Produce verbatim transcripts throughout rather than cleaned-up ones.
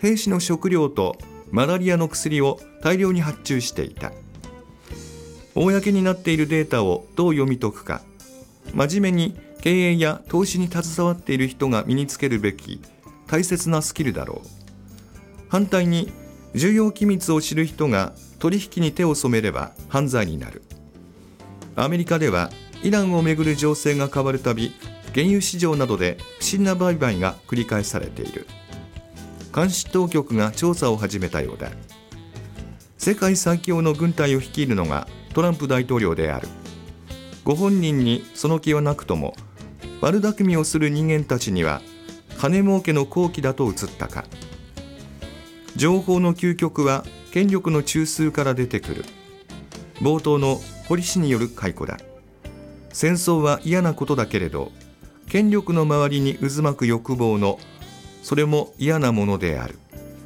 兵士の食料とマラリアの薬を大量に発注していた。公になっているデータをどう読み解くか、真面目に経営や投資に携わっている人が身につけるべき大切なスキルだろう。反対に重要機密を知る人が取引に手を染めれば犯罪になる。アメリカではイランをめぐる情勢が変わるたび、原油市場などで不審な売買が繰り返されている。監視当局が調査を始めたようだ。世界最強の軍隊を率いるのがトランプ大統領である。ご本人にその気はなくとも、悪巧みをする人間たちには金儲けの好機だと映ったか。情報の究極は権力の中枢から出てくる。冒頭の堀氏による回顧だ。戦争は嫌なことだけれど、権力の周りに渦巻く欲望のそれも嫌なものである。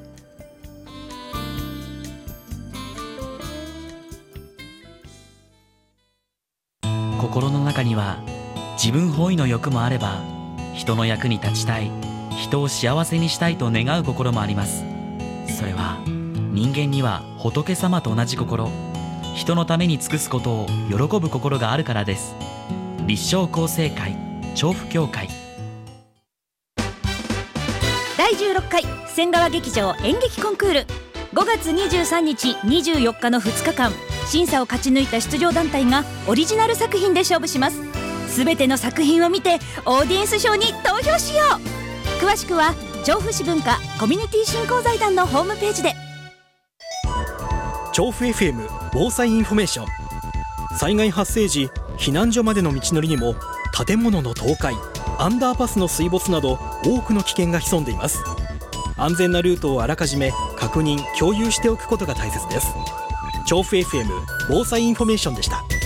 心の中には自分本位の欲もあれば、人の役に立ちたい、人を幸せにしたいと願う心もあります。それは人間には仏様と同じ心、人のために尽くすことを喜ぶ心があるからです。立正厚生会調布協会。 だいじゅうろっかい千川劇場演劇コンクール、ごがつにじゅうさんにちにじゅうよっかのふつかかん、審査を勝ち抜いた出場団体がオリジナル作品で勝負します。すべての作品を見てオーディエンス賞に投票しよう。詳しくは調布市文化コミュニティ振興財団のホームページで。 調布 エフエム 防災インフォメーション。災害発生時、避難所までの道のりにも建物の倒壊、アンダーパスの水没など多くの危険が潜んでいます。安全なルートをあらかじめ確認・共有しておくことが大切です。調布 エフエム 防災インフォメーションでした。